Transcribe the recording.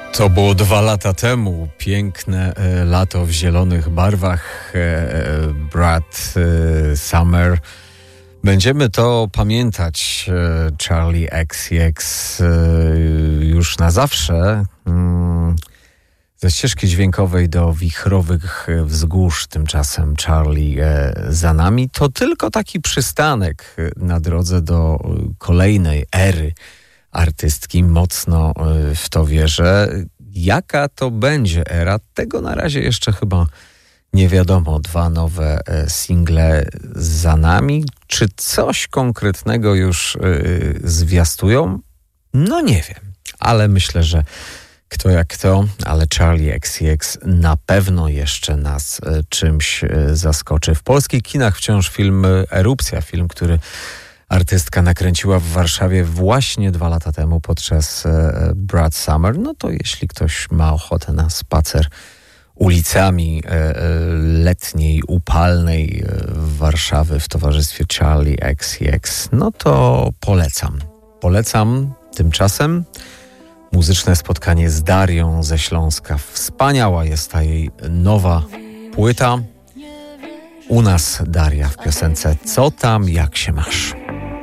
To było 2 lata temu. Piękne lato w zielonych barwach. Brad Summer. Będziemy to pamiętać. Charli XCX już na zawsze. Ze ścieżki dźwiękowej do wichrowych wzgórz tymczasem Charli za nami. To tylko taki przystanek na drodze do kolejnej ery artystki. Mocno w to wierzę. Jaka to będzie era? Tego na razie jeszcze chyba nie wiadomo. 2 nowe single za nami. Czy coś konkretnego już zwiastują? No nie wiem, ale myślę, że kto jak kto, ale Charli XCX na pewno jeszcze nas czymś zaskoczy. W polskich kinach wciąż film Erupcja, film, który artystka nakręciła w Warszawie właśnie 2 lata temu podczas Brad Summer. No to jeśli ktoś ma ochotę na spacer ulicami letniej, upalnej Warszawy w towarzystwie Charli XCX, no to polecam. Polecam tymczasem muzyczne spotkanie z Darią ze Śląska. Wspaniała jest ta jej nowa płyta. U nas Daria w piosence Co tam, jak się masz?